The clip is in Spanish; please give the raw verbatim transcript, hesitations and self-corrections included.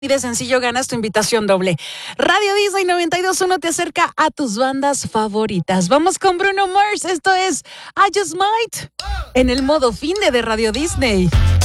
Y de sencillo ganas tu invitación doble. Radio Disney noventa y dos punto uno te acerca a tus bandas favoritas. Vamos con Bruno Mars. Esto es I Just Might en el modo fin de de Radio Disney.